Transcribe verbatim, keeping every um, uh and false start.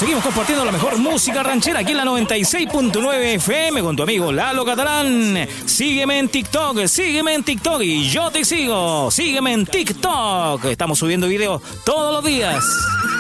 seguimos compartiendo la mejor música ranchera aquí en la noventa y seis punto nueve F M con tu amigo Lalo Catalán. Sígueme en TikTok, sígueme en TikTok y yo te sigo. Sígueme en TikTok. Estamos subiendo videos todos los días.